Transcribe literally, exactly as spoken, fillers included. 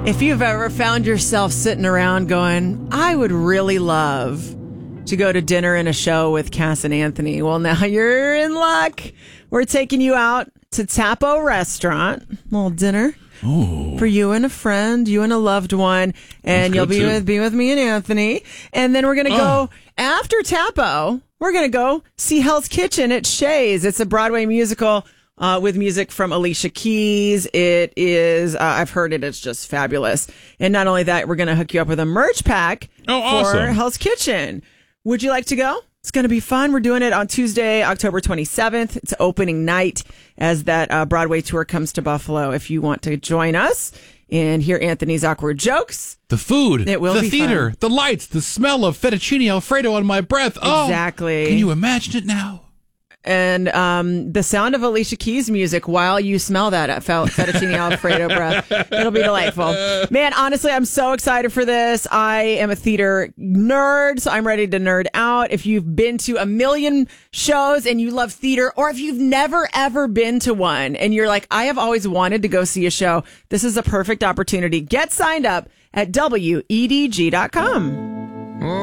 If you've ever found yourself sitting around going, I would really love to go to dinner and a show with Cass and Anthony, well, now you're in luck. We're taking you out to Tapo Restaurant, little dinner. Ooh. For you and a friend, you and a loved one, and That's you'll good, be too. with be with me and Anthony. And then we're gonna Oh. go after Tapo. We're gonna go see Hell's Kitchen at Shays. It's a Broadway musical uh, with music from Alicia Keys. It is. Uh, I've heard it. It's just fabulous. And not only that, we're gonna hook you up with a merch pack Oh, for awesome. Hell's Kitchen. Would you like to go? It's going to be fun. We're doing it on Tuesday, October twenty-seventh. It's opening night as that uh, Broadway tour comes to Buffalo. If you want to join us and hear Anthony's awkward jokes. The food, It will the be theater, fun. the lights, the smell of fettuccine Alfredo on my breath. Oh, Exactly. Can you imagine it now? And um, the sound of Alicia Keys music while you smell that at fel- fettuccine Alfredo breath. It'll be delightful. Man, honestly, I'm so excited for this. I am a theater nerd, so I'm ready to nerd out. If you've been to a million shows and you love theater, or if you've never, ever been to one and you're like, I have always wanted to go see a show, this is a perfect opportunity. Get signed up at W E D G dot com.